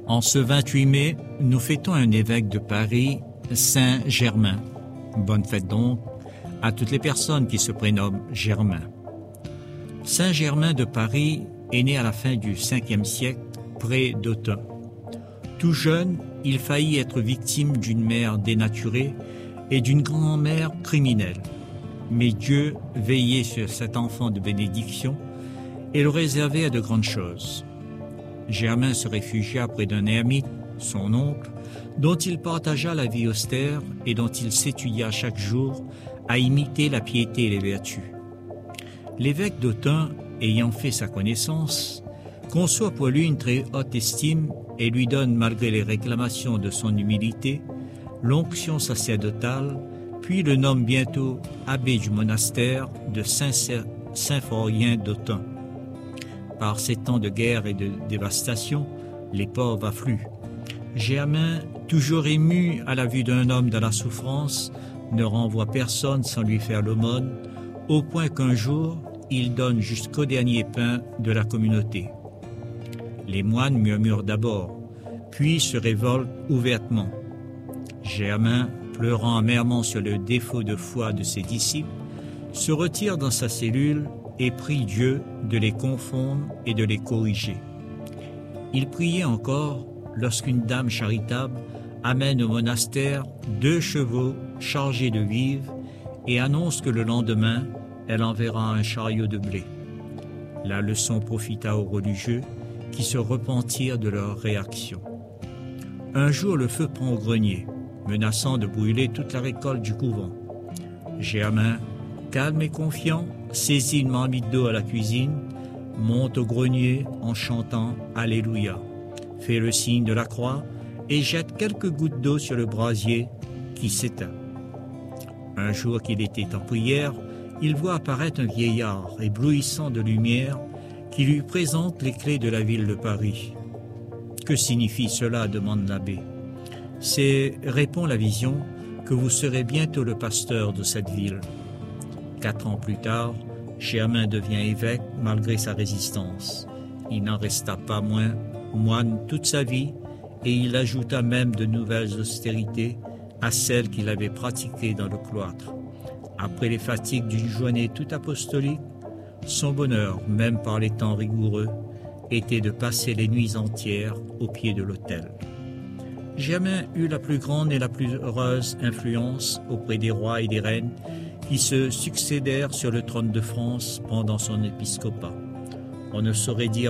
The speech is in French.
En ce 28 mai, nous fêtons un évêque de Paris, Saint Germain. Bonne fête donc à toutes les personnes qui se prénomment Germain. Saint Germain de Paris est né à la fin du 5e siècle, près d'Autun. Tout jeune, il faillit être victime d'une mère dénaturée et d'une grand-mère criminelle. Mais Dieu veillait sur cet enfant de bénédiction et le réservait à de grandes choses. Germain se réfugia près d'un ermite, son oncle, dont il partagea la vie austère et dont il s'étudia chaque jour à imiter la piété et les vertus. L'évêque d'Autun, ayant fait sa connaissance, conçoit pour lui une très haute estime et lui donne, malgré les réclamations de son humilité, l'onction sacerdotale, puis le nomme bientôt abbé du monastère de Saint-Symphorien d'Autun. Par ces temps de guerre et de dévastation, les pauvres affluent. Germain, toujours ému à la vue d'un homme dans la souffrance, ne renvoie personne sans lui faire l'aumône, au point qu'un jour, il donne jusqu'au dernier pain de la communauté. Les moines murmurent d'abord, puis se révoltent ouvertement. Germain, pleurant amèrement sur le défaut de foi de ses disciples, se retire dans sa cellule et prie Dieu de les confondre et de les corriger. Il priait encore lorsqu'une dame charitable amène au monastère 2 chevaux chargés de vivres et annonce que le lendemain, elle enverra un chariot de blé. La leçon profita aux religieux qui se repentirent de leur réaction. Un jour, le feu prend au grenier, menaçant de brûler toute la récolte du couvent. Germain, calme et confiant, saisit une marmite d'eau à la cuisine, monte au grenier en chantant « Alléluia », fait le signe de la croix et jette quelques gouttes d'eau sur le brasier qui s'éteint. Un jour qu'il était en prière, il voit apparaître un vieillard éblouissant de lumière qui lui présente les clés de la ville de Paris. « Que signifie cela ?» demande l'abbé. « C'est, répond la vision, que vous serez bientôt le pasteur de cette ville. » 4 ans plus tard, Germain devient évêque malgré sa résistance. Il n'en resta pas moins moine toute sa vie et il ajouta même de nouvelles austérités à celles qu'il avait pratiquées dans le cloître. Après les fatigues d'une journée toute apostolique, son bonheur, même par les temps rigoureux, était de passer les nuits entières au pied de l'autel. Germain eut la plus grande et la plus heureuse influence auprès des rois et des reines qui se succédèrent sur le trône de France pendant son épiscopat. On ne saurait dire